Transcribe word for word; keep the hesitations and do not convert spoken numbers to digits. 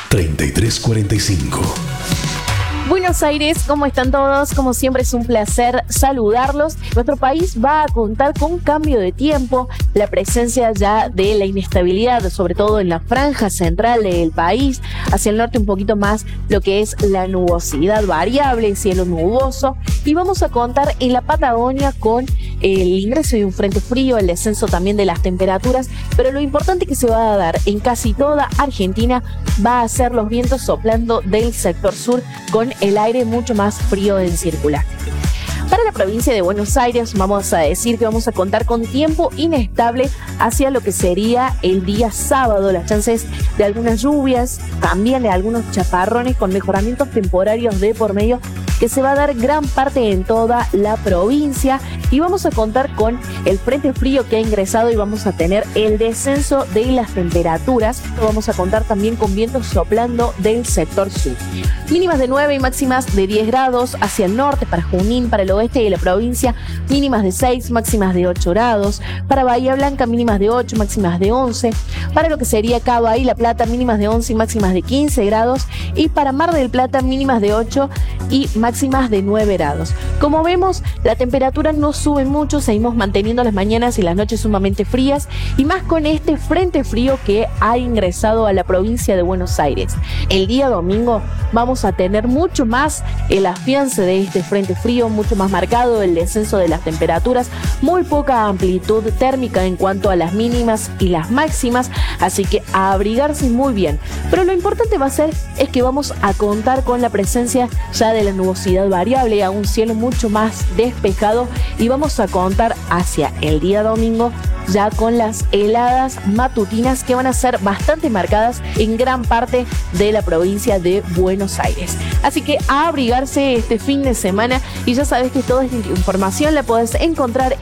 treinta y tres cuarenta y cinco. Buenos Aires, ¿cómo están todos? Como siempre es un placer saludarlos. Nuestro país va a contar con cambio de tiempo, la presencia ya de la inestabilidad, sobre todo en la franja central del país, hacia el norte un poquito más lo que es la nubosidad variable, cielo nuboso, y vamos a contar en la Patagonia con el ingreso de un frente frío, el descenso también de las temperaturas, pero lo importante que se va a dar en casi toda Argentina va a ser los vientos soplando del sector sur con el aire mucho más frío en circulación. Para la provincia de Buenos Aires vamos a decir que vamos a contar con tiempo inestable hacia lo que sería el día sábado, las chances de algunas lluvias, también de algunos chaparrones con mejoramientos temporarios de por medio que se va a dar gran parte en toda la provincia, y vamos a contar con el frente frío que ha ingresado y vamos a tener el descenso de las temperaturas. Vamos a contar también con vientos soplando del sector sur. Mínimas de nueve y máximas de diez grados hacia el norte para Junín, para el oeste de la provincia, mínimas de seis, máximas de ocho grados. Para Bahía Blanca, mínimas de ocho, máximas de once. Para lo que sería Cava y La Plata, mínimas de once y máximas de quince grados. Y para Mar del Plata, mínimas de ocho y máximas de nueve grados. Como vemos, la temperatura no sube mucho, seguimos manteniendo las mañanas y las noches sumamente frías, y más con este frente frío que ha ingresado a la provincia de Buenos Aires. El día domingo vamos a tener mucho más el afiance de este frente frío, mucho más marcado el descenso de las temperaturas, muy poca amplitud térmica en cuanto a las mínimas y las máximas, así que a abrigarse muy bien. Pero lo importante va a ser es que vamos a contar con la presencia ya de la nubosidad variable, a un cielo mucho más despejado, y vamos a contar hacia el día domingo ya con las heladas matutinas que van a ser bastante marcadas en gran parte de la provincia de Buenos Aires. Así que a abrigarse este fin de semana, y ya sabes que toda esta información la podés encontrar